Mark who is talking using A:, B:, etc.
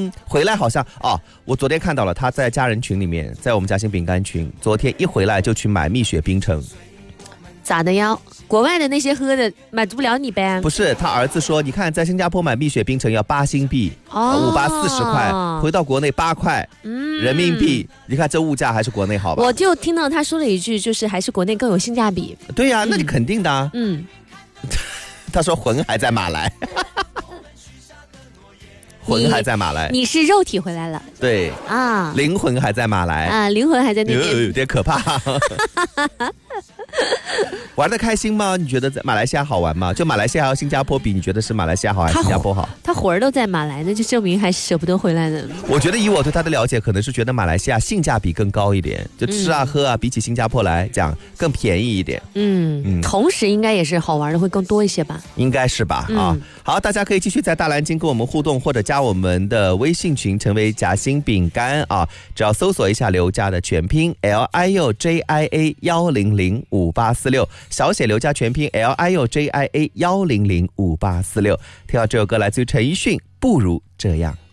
A: 回来好像我昨天看到了他在家人群里面，在我们夹心饼干群，昨天一回来就去买蜜雪冰城。
B: 咋的呀？国外的那些喝的满足不了你呗？
A: 不是，他儿子说，你看在新加坡买蜜雪冰城要8新币，5840块，回到国内8块，人民币，你看这物价还是国内好吧？
B: 我就听到他说了一句，就是还是国内更有性价比。
A: 对呀，那你肯定的啊。他说魂还在马来。魂还在马来，
B: 你是肉体回来了，
A: 对啊，灵魂还在马来
B: 啊，灵魂还在那边，
A: 有点可怕。玩得开心吗？你觉得在马来西亚好玩吗？就马来西亚和新加坡比，你觉得是马来西亚好还是新加坡好？
B: 他魂儿都在马来，那就证明还是舍不得回来的。
A: 我觉得以我对他的了解，可能是觉得马来西亚性价比更高一点，就吃啊喝啊，比起新加坡来讲更便宜一点。
B: 同时应该也是好玩的会更多一些吧？应该是吧？
A: 好，大家可以继续在大蓝鲸跟我们互动，或者加我们的微信群，成为夹心饼干啊！只要搜索一下刘家的全拼 LIUJIA1005846，小写刘家全拼 LIUJIA1005846。听到这首歌来自于陈奕迅，不如这样。